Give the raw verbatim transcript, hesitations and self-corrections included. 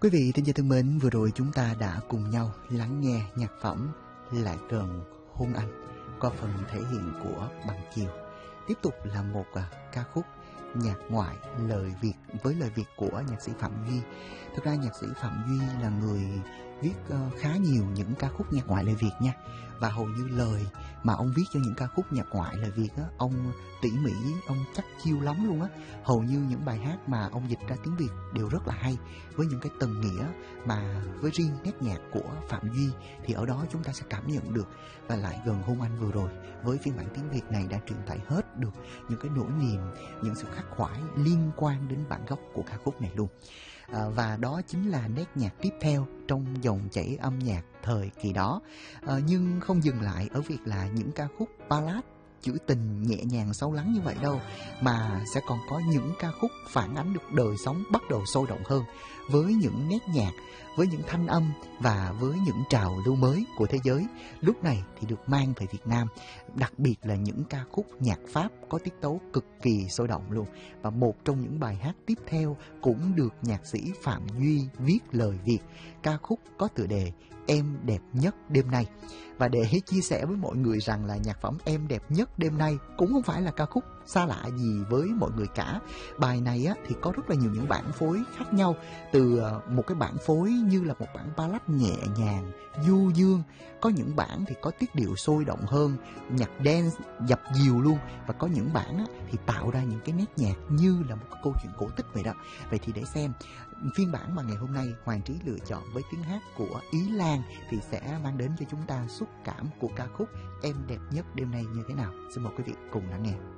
Quý vị thân gia thân mến, vừa rồi chúng ta đã cùng nhau lắng nghe nhạc phẩm Lại Gần Hôn Anh qua phần thể hiện của Bằng Chiều. Tiếp tục là một uh, ca khúc nhạc ngoại lời Việt với lời Việt của nhạc sĩ Phạm Duy. Thực ra nhạc sĩ Phạm Duy là người viết uh, khá nhiều những ca khúc nhạc ngoại lời Việt nha. Và hầu như lời mà ông viết cho những ca khúc nhạc ngoại lời Việt á, ông tỉ mỉ, ông chắc chiêu lắm luôn á. Hầu như những bài hát mà ông dịch ra tiếng Việt đều rất là hay, với những cái tầng nghĩa mà với riêng nét nhạc của Phạm Duy thì ở đó chúng ta sẽ cảm nhận được. Và Lại Gần Hôn Anh vừa rồi với phiên bản tiếng Việt này đã truyền tải hết được những cái nỗi niềm, những sự khắc khoải liên quan đến bản gốc của ca khúc này luôn. À, và đó chính là nét nhạc tiếp theo trong dòng chảy âm nhạc thời kỳ đó. À, nhưng không dừng lại ở việc là những ca khúc ballad trữ tình nhẹ nhàng sâu lắng như vậy đâu, mà sẽ còn có những ca khúc phản ánh được đời sống bắt đầu sôi động hơn, với những nét nhạc, với những thanh âm và với những trào lưu mới của thế giới lúc này thì được mang về Việt Nam, đặc biệt là những ca khúc nhạc Pháp có tiết tấu cực kỳ sôi động luôn. Và một trong những bài hát tiếp theo cũng được nhạc sĩ Phạm Duy viết lời Việt, ca khúc có tựa đề Em Đẹp Nhất Đêm Nay. Và để chia sẻ với mọi người rằng là nhạc phẩm Em Đẹp Nhất Đêm Nay cũng không phải là ca khúc xa lạ gì với mọi người cả. Bài này á, thì có rất là nhiều những bản phối khác nhau, từ một cái bản phối như là một bản ballad nhẹ nhàng, du dương, có những bản thì có tiết điệu sôi động hơn, nhạc dance dập dìu luôn, và có những bản á, thì tạo ra những cái nét nhạc như là một cái câu chuyện cổ tích vậy đó. Vậy thì để xem phiên bản mà ngày hôm nay Hoàng Trí lựa chọn với tiếng hát của Ý Lan thì sẽ mang đến cho chúng ta xúc cảm của ca khúc Em Đẹp Nhất Đêm Nay như thế nào. Xin mời quý vị cùng lắng nghe.